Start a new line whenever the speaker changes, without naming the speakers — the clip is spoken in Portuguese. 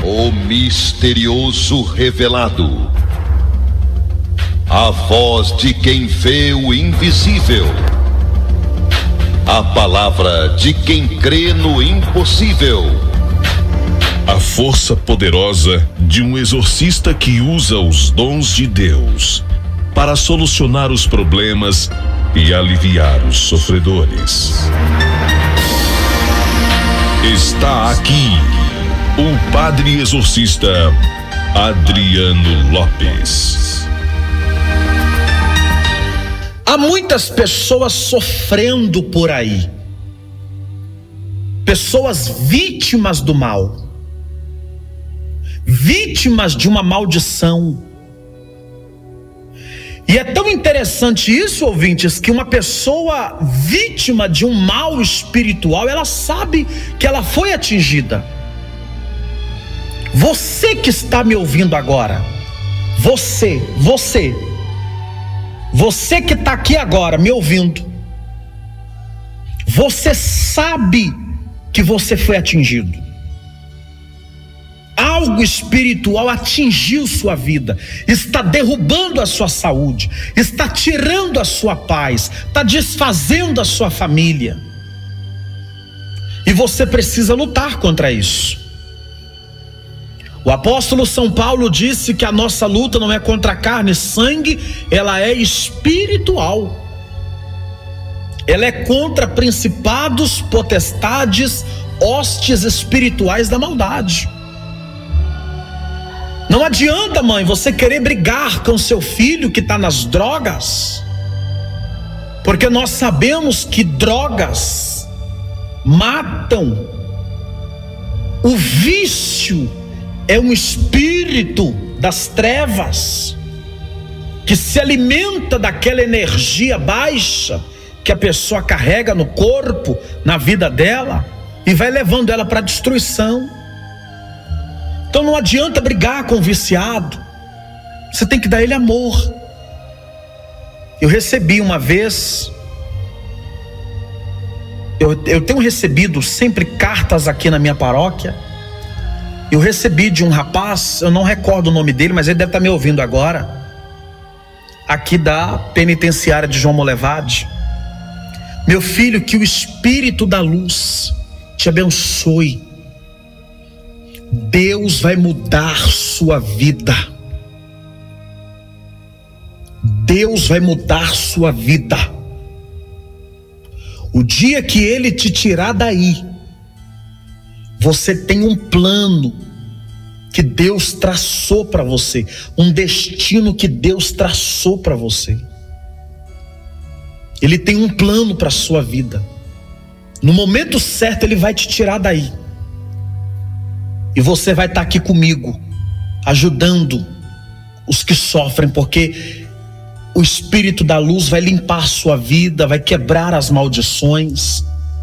O misterioso revelado. A voz de quem vê o invisível. A palavra de quem crê no impossível.
A força poderosa de um exorcista que usa os dons de Deus para solucionar os problemas e aliviar os sofredores. Está aqui o padre exorcista Adriano Lopes.
Há muitas pessoas sofrendo por aí, pessoas vítimas do mal, vítimas de uma maldição. E é tão interessante isso, ouvintes, que uma pessoa vítima de um mal espiritual, ela sabe que ela foi atingida. Você que está me ouvindo agora, você que está aqui agora me ouvindo, você sabe que você foi atingido. Algo espiritual atingiu sua vida, está derrubando a sua saúde, está tirando a sua paz, está desfazendo a sua família. E você precisa lutar contra isso. O apóstolo São Paulo disse que a nossa luta não é contra carne e sangue, ela é espiritual. Ela é contra principados, potestades, hostes espirituais da maldade. Não adianta, mãe, você querer brigar com seu filho que está nas drogas, porque nós sabemos que drogas matam. O vício é um espírito das trevas que se alimenta daquela energia baixa que a pessoa carrega no corpo, na vida dela, e vai levando ela para a destruição. Então não adianta brigar com o viciado, você tem que dar ele amor. Eu recebi uma vez, eu tenho recebido sempre cartas aqui na minha paróquia. Eu recebi de um rapaz, eu não recordo o nome dele, mas ele deve estar me ouvindo agora, aqui da penitenciária de João Molevade. Meu filho, que o Espírito da Luz te abençoe. Deus vai mudar sua vida. Deus vai mudar sua vida. O dia que Ele te tirar daí, você tem um plano que Deus traçou para você, um destino que Deus traçou para você. Ele tem um plano para a sua vida. No momento certo Ele vai te tirar daí. E você vai estar aqui comigo, ajudando os que sofrem, porque o Espírito da Luz vai limpar a sua vida, vai quebrar as maldições.